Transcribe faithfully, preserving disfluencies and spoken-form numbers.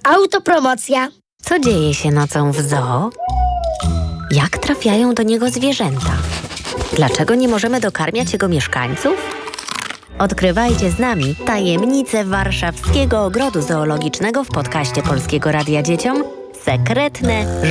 Autopromocja. Co dzieje się nocą w zoo? Jak trafiają do niego zwierzęta? Dlaczego nie możemy dokarmiać jego mieszkańców? Odkrywajcie z nami tajemnice warszawskiego ogrodu zoologicznego w podcaście Polskiego Radia Dzieciom Sekretne